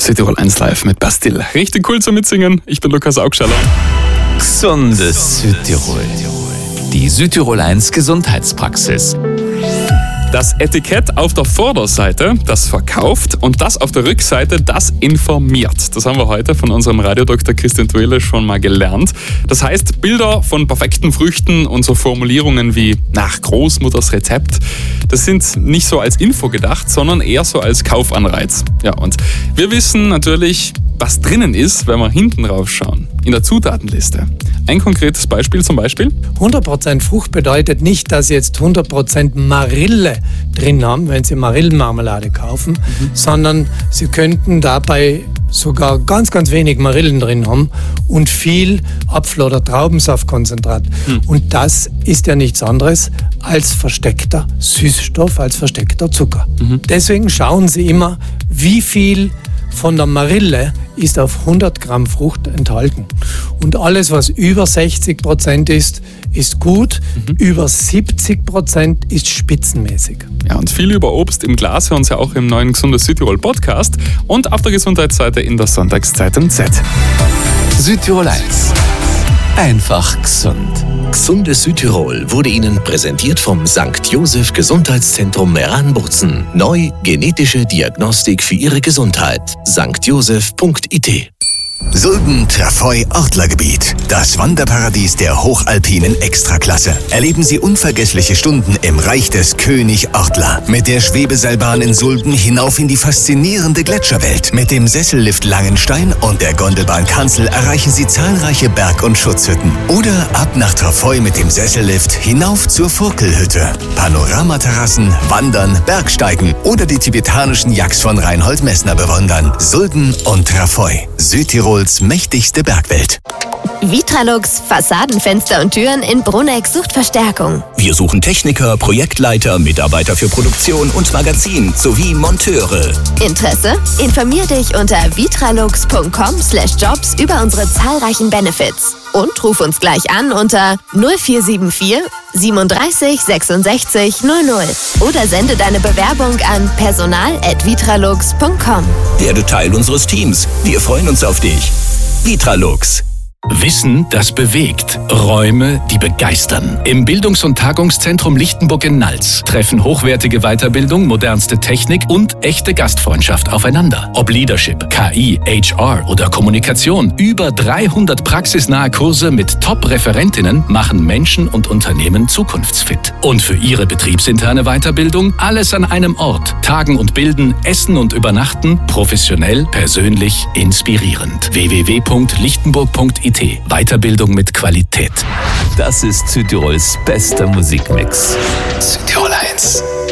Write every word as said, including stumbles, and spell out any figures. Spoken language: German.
Südtirol eins live mit Bastille. Richtig cool zum Mitsingen. Ich bin Lukas Augsteller. Gesundes Südtirol. Die Südtirol eins Gesundheitspraxis. Das Etikett auf der Vorderseite, das verkauft, und das auf der Rückseite, das informiert. Das haben wir heute von unserem Radiodoktor Christian Thuile schon mal gelernt. Das heißt, Bilder von perfekten Früchten und so Formulierungen wie nach Großmutters Rezept, das sind nicht so als Info gedacht, sondern eher so als Kaufanreiz. Ja, und wir wissen natürlich, was drinnen ist, wenn wir hinten raufschauen, in der Zutatenliste. Ein konkretes Beispiel zum Beispiel. hundert Prozent Frucht bedeutet nicht, dass Sie jetzt hundert Prozent Marille drin haben, wenn Sie Marillenmarmelade kaufen, mhm. sondern Sie könnten dabei sogar ganz, ganz wenig Marillen drin haben und viel Apfel- oder Traubensaftkonzentrat. Mhm. Und das ist ja nichts anderes als versteckter Süßstoff, als versteckter Zucker. Mhm. Deswegen schauen Sie immer, wie viel von der Marille ist auf hundert Gramm Frucht enthalten. Und alles, was über sechzig Prozent ist, ist gut. Mhm. Über siebzig Prozent ist spitzenmäßig. Ja, und viel über Obst im Glas hören Sie auch im neuen Gesundes Südtirol Podcast und auf der Gesundheitsseite in der Sonntagszeitung Z. Südtirol eins. Einfach gesund. Gesundes Südtirol wurde Ihnen präsentiert vom Sankt Joseph Gesundheitszentrum Meran-Bozen. Neu genetische Diagnostik für Ihre Gesundheit. sankt joseph punkt i t. Sulden-Trafoi-Ortlergebiet. Das Wanderparadies der hochalpinen Extraklasse. Erleben Sie unvergessliche Stunden im Reich des König Ortler. Mit der Schwebeseilbahn in Sulden hinauf in die faszinierende Gletscherwelt. Mit dem Sessellift Langenstein und der Gondelbahn Kanzel erreichen Sie zahlreiche Berg- und Schutzhütten. Oder ab nach Trafoi mit dem Sessellift hinauf zur Furkelhütte. Panoramaterrassen, Wandern, Bergsteigen oder die tibetanischen Yaks von Reinhold Messner bewundern. Sulden und Trafoi. Südtirols mächtigste Bergwelt. Vitralux, Fassadenfenster und Türen in Brunegg sucht Verstärkung. Wir suchen Techniker, Projektleiter, Mitarbeiter für Produktion und Magazin sowie Monteure. Interesse? Informier dich unter vitralux punkt com slash jobs über unsere zahlreichen Benefits. Und ruf uns gleich an unter null vier sieben vier siebenunddreißig sechsundsechzig null null oder sende deine Bewerbung an personal at vitralux punkt com. Werde Teil unseres Teams. Wir freuen uns auf dich. Vitralux. Wissen, das bewegt. Räume, die begeistern. Im Bildungs- und Tagungszentrum Lichtenburg in Nals treffen hochwertige Weiterbildung, modernste Technik und echte Gastfreundschaft aufeinander. Ob Leadership, K I, H R oder Kommunikation, über dreihundert praxisnahe Kurse mit Top-Referentinnen machen Menschen und Unternehmen zukunftsfit. Und für Ihre betriebsinterne Weiterbildung alles an einem Ort. Tagen und bilden, essen und übernachten, professionell, persönlich, inspirierend. w w w punkt lichtenburg punkt i t. Weiterbildung mit Qualität. Das ist Südtirols bester Musikmix. Südtirol eins.